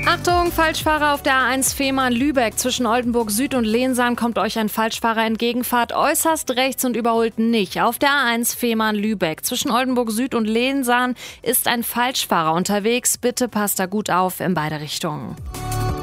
Achtung, Falschfahrer auf der A1 Fehmarn-Lübeck. Zwischen Oldenburg Süd und Lehnsaan kommt euch ein Falschfahrer entgegen. Fahrt äußerst rechts und überholt nicht. Auf der A1 Fehmarn-Lübeck. Zwischen Oldenburg Süd und Lehnsaan ist ein Falschfahrer unterwegs. Bitte passt da gut auf in beide Richtungen.